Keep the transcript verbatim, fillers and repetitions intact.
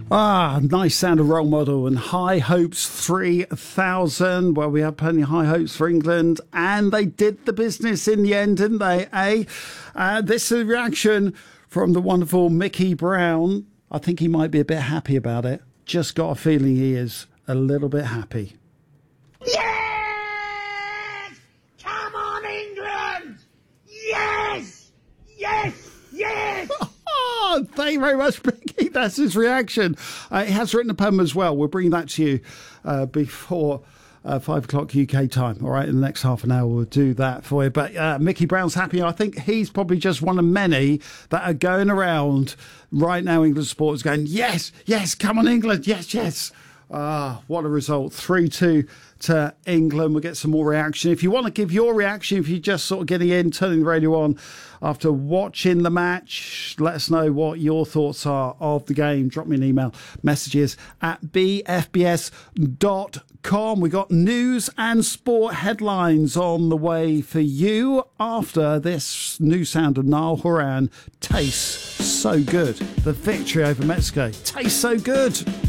Ah, nice sound of Role Model and High Hopes three thousand. Well, we had plenty of high hopes for England, and they did the business in the end, didn't they, eh? Uh, this is a reaction from the wonderful Mickey Brown. I think he might be a bit happy about it. Just got a feeling he is a little bit happy. Yes! Come on, England! Yes! Yes! Yes! Oh, thank you very much, Mickey. That's his reaction. Uh, he has written a poem as well. We'll bring that to you uh, before uh, five o'clock U K time. All right, in the next half an hour, we'll do that for you. But uh, Mickey Brown's happy. I think he's probably just one of many that are going around right now, England supporters going, yes, yes, come on, England, yes, yes. Ah, what a result. three two to England. We'll get some more reaction. If you want to give your reaction, if you're just sort of getting in, turning the radio on after watching the match, let us know what your thoughts are of the game. Drop me an email. Messages at b f b s dot com. We got news and sport headlines on the way for you after this new sound of Niall Horan. Tastes so good. The victory over Mexico tastes so good.